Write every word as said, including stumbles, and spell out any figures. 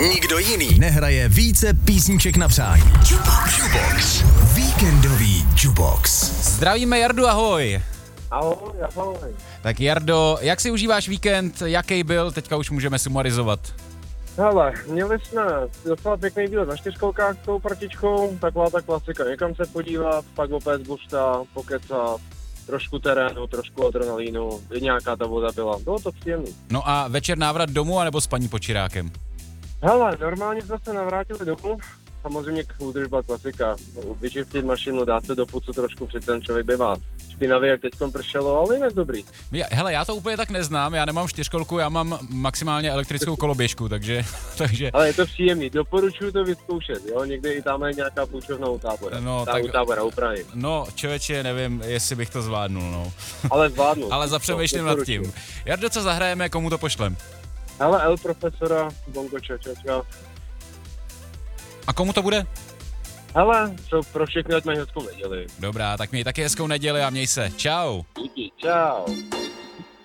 Nikdo jiný nehraje více písniček na přání. Jubox. Víkendový Jubox. Zdravíme Jardu, ahoj. Ahoj, ahoj. Tak Jardo, jak si užíváš víkend, jaký byl, teďka už můžeme sumarizovat. Hele, měli jsme docela pěkný výlet na čtyřkolkách s tou partičkou, taková ta klasika, někam se podívat, pak opět bušta, pokecat, trošku terénu, trošku adrenalínu, i nějaká ta voda byla, bylo to příjemný. No a večer návrat domů, anebo spaní pod čirákem? Hele, normálně jsme se navrátili domů, samozřejmě údržba klasika, vyčistit mašinu, dát se do pucu trošku, při ten člověk bývá špinavý, jak teďkom pršelo, ale jinak dobrý. Já, hele, já to úplně tak neznám, já nemám čtyřkolku, já mám maximálně elektrickou koloběžku, takže, takže... Ale je to příjemný, doporučuji to vyzkoušet, jo, někdy i tam je nějaká půjčovna u tábora, No, Tá, tak... u tábora, u Prahy. No, člověče, nevím, jestli bych to zvládnul, no. Ale zvládnu. Ale zapřemýšlím nad tím. Jardo, co zahrajeme, komu to pošlem? Hele, El Profesora, Bongo Čačača. A komu to bude? Hele, co pro všechny, ať mají hezkou neděli. Dobrá, tak měj taky hezkou neděli a měj se. Čau. Díky, čau.